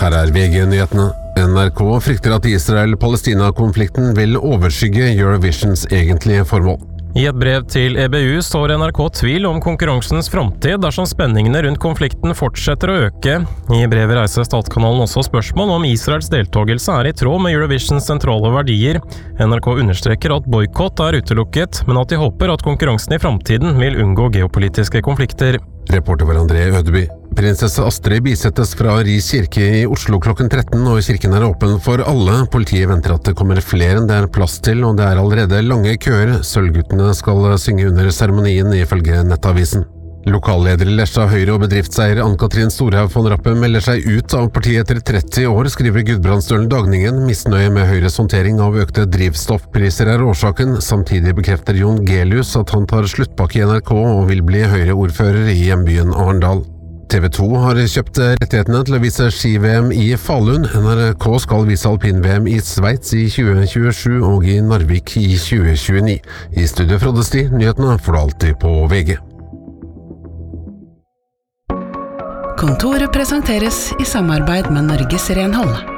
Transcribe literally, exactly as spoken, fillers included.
Her er V G-nyhetene. N R K frykter at Israel-Palestina-konflikten vil overskygge Eurovisions egentlige formål. I et brev til E B U står N R K tvil om konkurransens framtid dersom spenningene rundt konflikten fortsetter å øke. I brevet reiser Statskanalen også spørsmål om Israels deltagelse er i tråd med Eurovisions sentrale verdier. N R K understreker at boykott er utelukket, men at de håper at konkurransen i framtiden vil unngå geopolitiske konflikter. Reporter var André Ødeby. Prinsesse Astrid bisettes fra Ris kirke i Oslo klokken tretten, og kirken er åpen for alle. Politiet venter at det kommer flere enn det er plass til, og det er allerede lange køer. Sølvguttene skal synge under seremonien, ifølge Nettavisen. Lokalleder i Lesja Høyre og bedriftseier Ann-Katrin Storhaug von Rappe melder seg ut av partiet etter tretti år, skriver Gudbrandsdølen Dagningen. Misnøye med Høyres håndtering av økte drivstoffpriser er årsaken. Samtidig bekrefter Jon Gelius at han tar sluttpakke i N R K og vil bli Høyre-ordfører i hjembyen Arendal. T V to har kjøpt rettighetene til å vise ski-V M i Falun. N R K skal vise alpin-V M i Sveits i tjue tjuesju og i Narvik i tjue tjueni. I studio Frode Sti, nyhetene får du alltid på V G. Kontoret presenteres i samarbeid med Norges Renhold.